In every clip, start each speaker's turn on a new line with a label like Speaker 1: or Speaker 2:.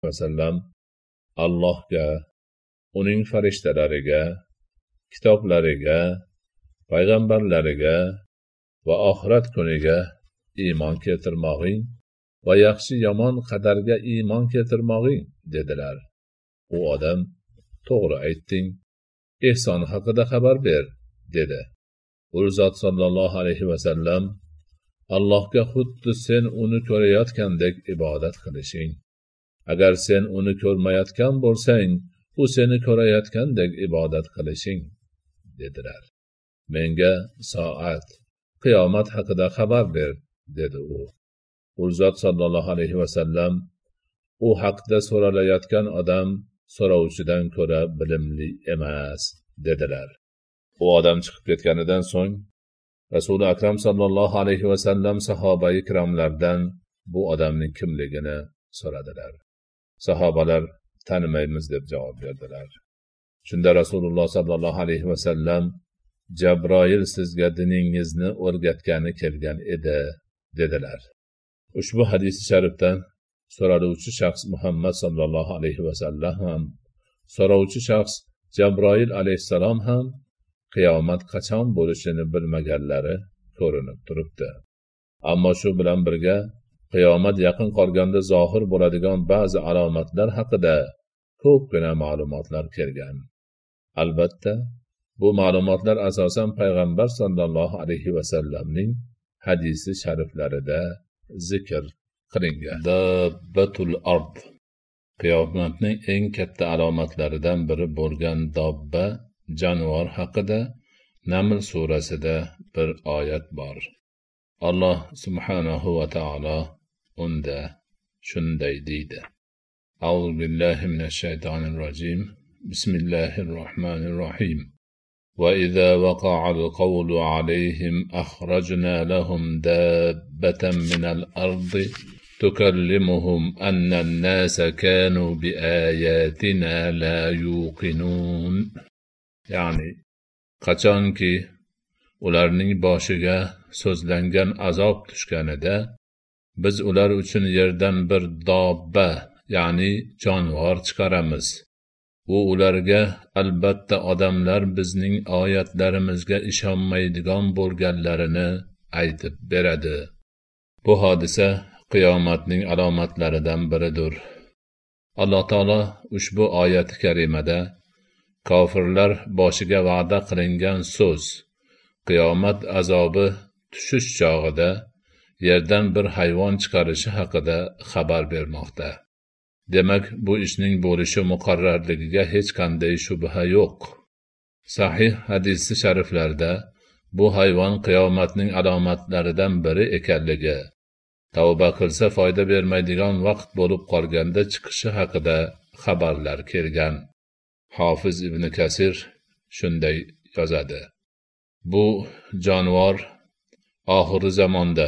Speaker 1: vasallam Allohga, uning farishtalariga, kitoblariga, payg'ambarlariga va oxirat kuniga iymon keltirmog'ing va yaxshi yomon qadarga iymon keltirmog'ing dedilar. U odam, to'g'ri aytding, ehson haqida xabar ber dedi. U zot sallallohu alayhi vasallam Allohga xuddi sen uni ko'rayotgandek ibodat qilishing. Agar sen uni ko'rmayotgan bo'lsang, u seni ko'rayotgandek ibodat qilishing dedilar. Menga soat, qiyomat haqida xabar ber dedi u. U zot sallallohu alayhi vasallam u haqda so'ralayotgan odam so'rovchidan ko'ra bilimli emas dedilar. U odam chiqib ketganidan so'ng Rasuli akram sallallohu alayhi vasallam sahobai kiromlardan bu odamning kimligini so'radilar. Sahobalar tanimaymiz deb javob berdilar. Shunda Rasululloh sallallohu alayhi vasallam Jabroil sizga diningizni o'rgatgani kelgan edi dedilar. Ushbu hadis-i sharifdan so'raluvchi shaxs Muhammad sallallohu alayhi vasallam ham, so'rovchi shaxs Jabroil alayhissalom ham qiyomat qachon bo'lishini bilmaganlari ko'rinib turibdi. Ammo shu bilan birga qiyomat yaqin qolganda zohir bo'ladigan ba'zi alomatlar haqida ko'pgina ma'lumotlar kelgan. Albatta, bu ma'lumotlar asosan payg'ambar sallallohu alayhi vasallamning hadisi shariflarida zikr qilingan. Dabbatul ard, qiyomatning eng katta alomatlaridan biri bo'lgan dobba jonivor haqida Naml surasida bir oyat bor. Alloh subhanahu va taolo unda shunday deydi: A'udhu billahi minash shaytonir rojim. Bismillahir rohmanir rohim. وَإِذَا وَقَعَ الْقَوْلُ عَلَيْهِمْ أَخْرَجْنَا لَهُمْ دَابَّةً مِنَ الْأَرْضِ تُكَلِّمُهُمْ أَنَّ النَّاسَ كَانُوا بِآيَاتِنَا لَا يُوقِنُونَ. Ya'ni qachonki ularning boshiga so'zlangan azob tushganida biz ular uchun yerdan bir dobba, ya'ni jonivor chiqaramiz. U ularga albatta odamlar bizning oyatlarimizga ishonmaydigan bo'lganlarini aytib beradi. Bu hodisa qiyomatning alomatlaridan biridir. Alloh taolo ushbu oyat-i karimada kofirlar boshiga va'da qilingan so'z, qiyomat azobi tushish chog'ida yerdan bir hayvon chiqarishi haqida xabar bermoqda. Demak, bu ishning bo'lishi muqarrarligiga hech qanday shubha yo'q. Sahih hadis-i shariflarda bu hayvon qiyomatning alomatlaridan biri ekanligi, tavba qilsa foyda bermaydigan vaqt bo'lib qolganda chiqishi haqida xabarlar kelgan. Hofiz ibn Kasir shunday yozadi: Bu jonivor oxirgi zamonda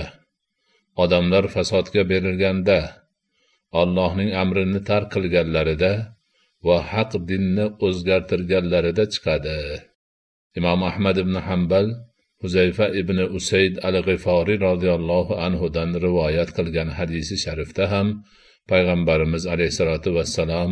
Speaker 1: odamlar fasodga berilganda, Allohning amrini tark qilganlarida va haq dinni o'zgartirganlarida chiqadi. Imom Ahmad ibn Hanbal Huzayfa ibn Usayd al-G'ifori radhiyallohu anhudan rivoyat qilgan hadisi sharifda ham payg'ambarimiz alayhisolatu vassalom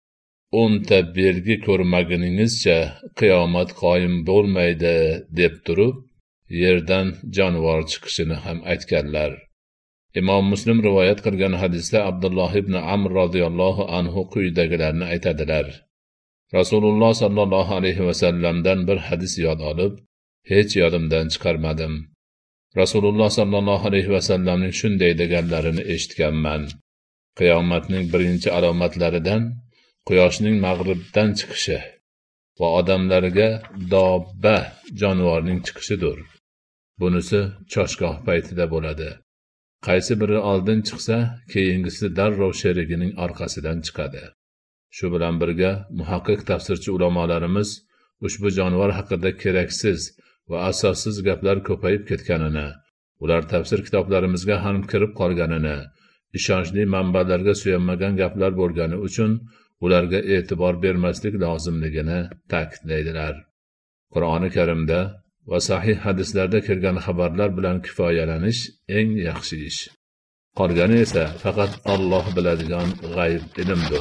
Speaker 1: 10 ta belgi ko'rmaguningizcha qiyomat qoyim bo'lmaydi deb turib, yerdan jonivor chiqishini ham aytganlar. Imom Muslim rivoyat qilgan hadisda Abdulloh ibn Amr radhiyallohu anhu quyidagilarni aytadilar: Rasululloh sallallohu alayhi vasallamdan bir hadis yod olib, hech yodimdan chiqarmadim. Rasululloh sallallohu alayhi vasallamning shunday deganlarini eshitganman: Qiyomatning birinchi alomatlaridan quyoshning mag'ribdan chiqishi va odamlarga dobba jonivorning chiqishidir. Bunisi choshgoh paytida bo'ladi. Qaysi biri oldin chiqsa, keyingisi darrov sherigining orqasidan chiqadi. Shu bilan birga muhaqqiq tafsirchi ulamolarimiz ushbu jonivor haqida keraksiz va asossiz gaplar ko'payib ketganini, ular tafsir kitoblarimizga ham kirib qolganini, ishonchli manbalarga suyanmagan gaplar bo'lgani uchun ularga e'tibor bermaslik lozimligini ta'kidlaydilar. Qur'oni Karimda va sahih hadislarda kelgan xabarlar bilan kifoyalanish eng yaxshi ish. Qolgani esa faqat Alloh biladigan g'ayb ilmdir.